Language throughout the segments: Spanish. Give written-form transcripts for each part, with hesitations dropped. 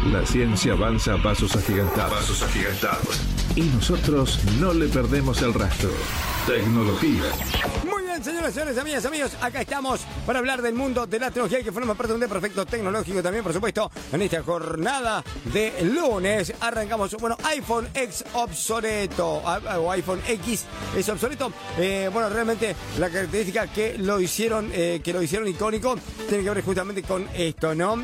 La ciencia avanza a pasos agigantados. Y nosotros no le perdemos el rastro. Tecnología. Muy bien, señoras y señores, amigas, amigos, acá estamos para hablar del mundo de la tecnología que forma parte de un día perfecto tecnológico también, por supuesto, en esta jornada de lunes. Arrancamos, iPhone X obsoleto, o iPhone X es obsoleto. Realmente la característica que lo hicieron icónico tiene que ver justamente con esto, ¿no?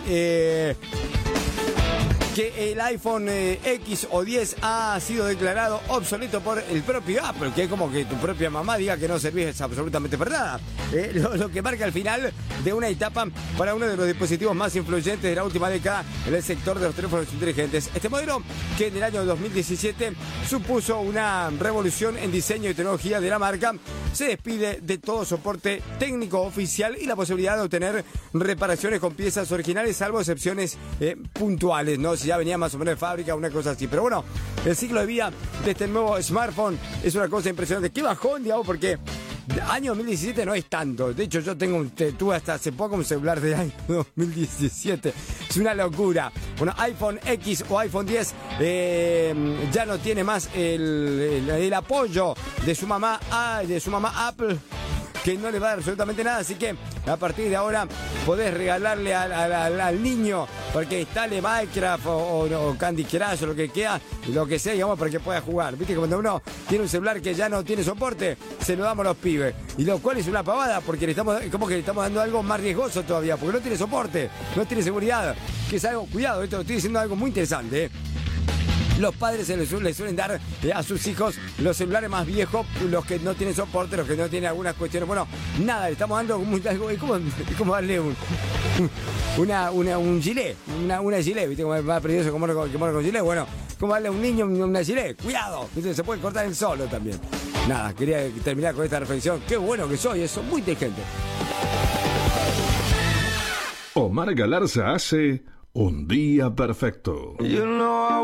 Que el iPhone X o 10 ha sido declarado obsoleto por el propio Apple, que es como que tu propia mamá diga que no servís absolutamente para nada. Lo que marca el final de una etapa para uno de los dispositivos más influyentes de la última década en el sector de los teléfonos inteligentes. Este modelo, que en el año 2017 supuso una revolución en diseño y tecnología de la marca, se despide de todo soporte técnico oficial y la posibilidad de obtener reparaciones con piezas originales, salvo excepciones puntuales, ¿no? Si ya venía más o menos de fábrica, una cosa así. Pero bueno, el ciclo de vida de este nuevo smartphone es una cosa impresionante. Qué bajón, digamos, porque año 2017 no es tanto. De hecho, yo tuve hasta hace poco un celular del año 2017. Es una locura. Bueno, iPhone X o iPhone 10 ya no tiene más el apoyo de su mamá Apple, que no le va a dar absolutamente nada, así que a partir de ahora podés regalarle al niño para que instale Minecraft o Candy Crush o lo que sea, digamos, para que pueda jugar. Viste que cuando uno tiene un celular que ya no tiene soporte, se lo damos a los pibes, y lo cual es una pavada, porque le estamos dando algo más riesgoso todavía, porque no tiene soporte, no tiene seguridad, que es algo, cuidado, esto estoy diciendo algo muy interesante, Los padres le suelen dar a sus hijos los celulares más viejos, los que no tienen soporte, los que no tienen algunas cuestiones. Bueno, nada, le estamos dando algo. Es como darle un gilet, una gilet, ¿viste? Como más precioso como con gilet. Bueno, como darle a un niño una gilet. Cuidado, ¿viste? Se puede cortar el solo también. Nada, quería terminar con esta reflexión. Qué bueno que soy, eso, muy inteligente. Omar Galarza hace Un Día Perfecto.